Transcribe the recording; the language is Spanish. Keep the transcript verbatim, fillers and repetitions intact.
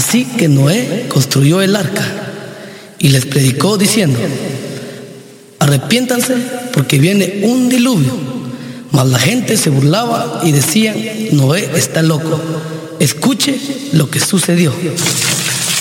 Así que Noé construyó el arca y les predicó diciendo: arrepiéntanse porque viene un diluvio. Mas la gente se burlaba y decían: Noé está loco. Escuche lo que sucedió.